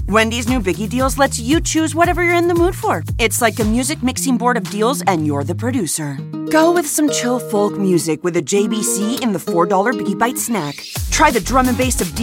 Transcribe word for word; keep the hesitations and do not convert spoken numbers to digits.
Wendy's new Biggie Deals lets you choose whatever you're in the mood for. It's like a music mixing board of deals, and you're the producer. Go with some chill folk music with a J B C in the four dollar Biggie Bite snack. Try the drum and bass of